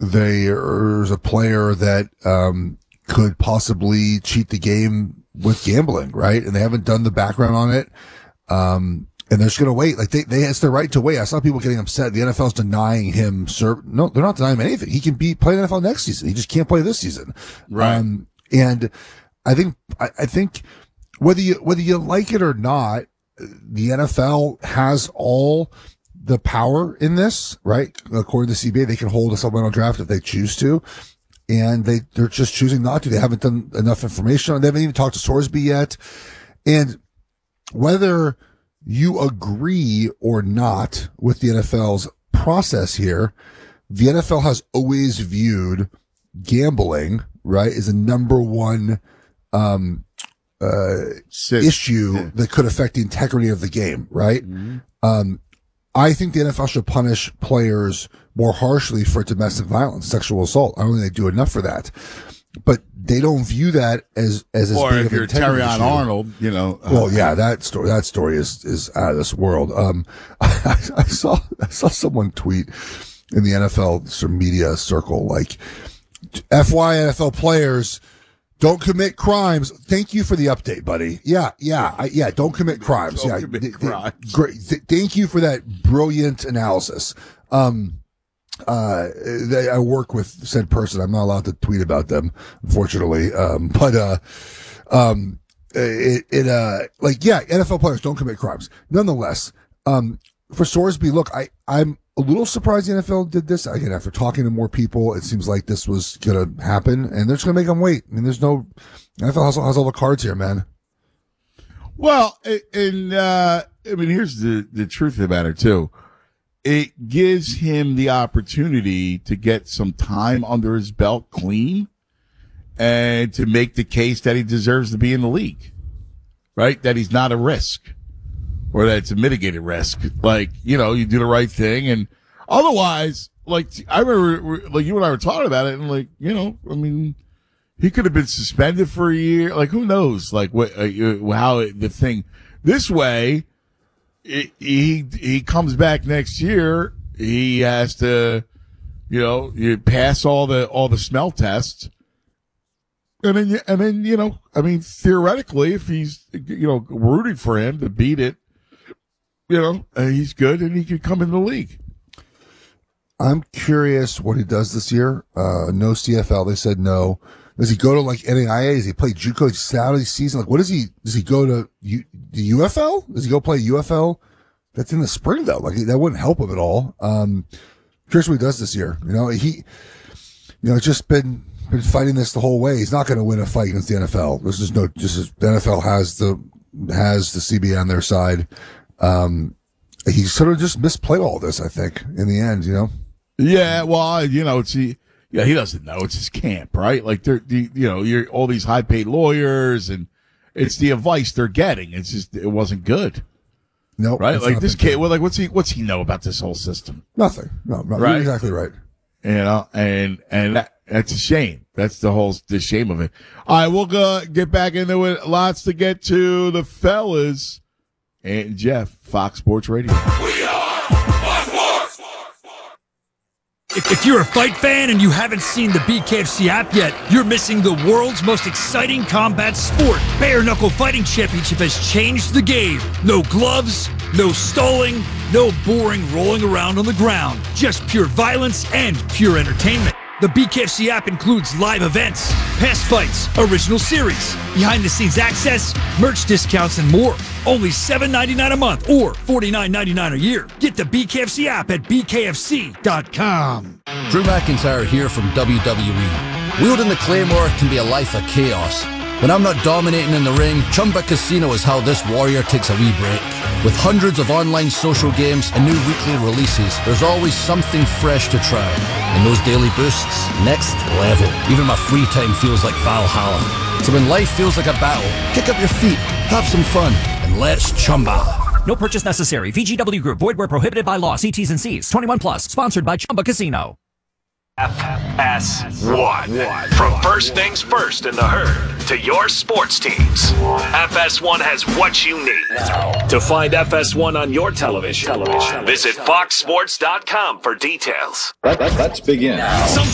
there's a player that could possibly cheat the game with gambling, right? And they haven't done the background on it. And they're just going to wait. Like it's their right to wait. I saw people getting upset. The NFL's denying him. No, they're not denying him anything. He can play the NFL next season. He just can't play this season. Right. And I think whether you like it or not, the NFL has all the power in this, right? According to CBA, they can hold a supplemental draft if they choose to. And they're just choosing not to. They haven't done enough information on it. They haven't even talked to Sorsby yet. And whether you agree or not with the NFL's process here, the NFL has always viewed gambling, right, as a number one issue that could affect the integrity of the game, right? Mm-hmm. I think the NFL should punish players more harshly for domestic violence, sexual assault. I don't think they do enough for that. But they don't view that as or if you're Terrion Arnold, Well, yeah, that story is out of this world. I saw someone tweet in the NFL sort of media circle, like, FY NFL players, don't commit crimes. Thank you for the update, buddy. Yeah. Don't commit crimes. Great. Thank you for that brilliant analysis. I work with said person. I'm not allowed to tweet about them, unfortunately. NFL players don't commit crimes. Nonetheless, for Sorsby, look, I'm a little surprised the NFL did this. Again, after talking to more people, it seems like this was going to happen, and they're just going to make them wait. I mean, NFL has all the cards here, man. Well, and here's the truth of the matter, too. It gives him the opportunity to get some time under his belt clean and to make the case that he deserves to be in the league, right? That he's not a risk or that it's a mitigated risk. Like, you do the right thing. And otherwise, like, I remember, like, you and I were talking about it and, he could have been suspended for a year. Like, who knows? Like, this way, he comes back next year. He has to, you pass all the smell tests, and then theoretically, if he's rooting for him to beat it, he's good and he could come in the league. I'm curious what he does this year. No CFL. They said no. Does he go to like NAIA? Does he play JUCO Saturday season? Like, what does he go to the UFL? Does he go play UFL? That's in the spring though. Like, that wouldn't help him at all. Curious what he does this year. Just been fighting this the whole way. He's not going to win a fight against the NFL. The NFL has the CBA on their side. He sort of just misplayed all this, I think, in the end, Yeah, well, he doesn't know. It's his camp, right? Like, you're all these high-paid lawyers, and it's the advice they're getting. It's just, it wasn't good. No, nope, right? Like, this kid, well, like, what's he know about this whole system? Nothing. No, right? You're exactly right. And that's a shame. That's the shame of it. All right, we'll get back into it. Lots to get to. The fellas and Jeff, Fox Sports Radio. We are Fox Sports. If you're a fight fan and you haven't seen the BKFC app yet, you're missing the world's most exciting combat sport. Bare Knuckle Fighting Championship has changed the game. No gloves, no stalling, no boring rolling around on the ground. Just pure violence and pure entertainment. The BKFC app includes live events, past fights, original series, behind-the-scenes access, merch discounts, and more. Only $7.99 a month or $49.99 a year. Get the BKFC app at bkfc.com. Drew McIntyre here from WWE. Wielding the Claymore can be a life of chaos. When I'm not dominating in the ring, Chumba Casino is how this warrior takes a wee break. With hundreds of online social games and new weekly releases, there's always something fresh to try. And those daily boosts, next level. Even my free time feels like Valhalla. So when life feels like a battle, kick up your feet, have some fun, and let's Chumba. No purchase necessary. VGW Group. Void where prohibited by law. See T's and C's. 21 plus. Sponsored by Chumba Casino. FS1. From first things first in the herd to your sports teams, FS1 has what you need. To find FS1 on your television, visit foxsports.com for details. Let's begin.